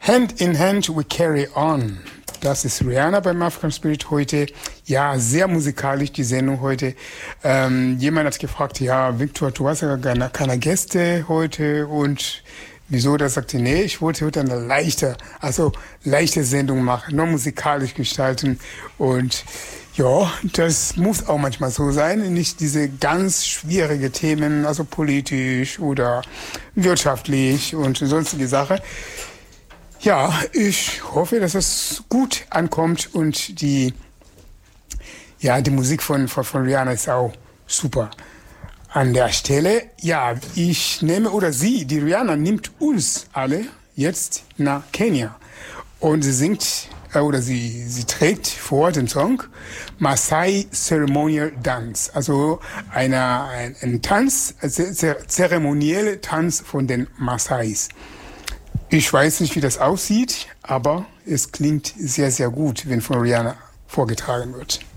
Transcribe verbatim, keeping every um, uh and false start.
Hand in Hand we carry on. Das ist Rihanna beim African Spirit heute. Ja, sehr musikalisch die Sendung heute. Ähm, jemand hat gefragt, ja, Victor, du hast ja keine, keine Gäste heute und wieso? Da sagte, nee, ich wollte heute eine leichte, also leichte Sendung machen, nur musikalisch gestalten und ja, das muss auch manchmal so sein, nicht diese ganz schwierige Themen, also politisch oder wirtschaftlich und sonstige Sachen. Ja, ich hoffe, dass es gut ankommt und die, ja, die Musik von, von, von Rihanna ist auch super. An der Stelle, ja, ich nehme, oder sie, die Rihanna nimmt uns alle jetzt nach Kenia und sie singt, äh, oder sie, sie trägt vor den Song Maasai Ceremonial Dance, also einer, ein, ein Tanz, ein zeremonieller Tanz von den Maasais. Ich weiß nicht, wie das aussieht, aber es klingt sehr, sehr gut, wenn von Rihanna vorgetragen wird.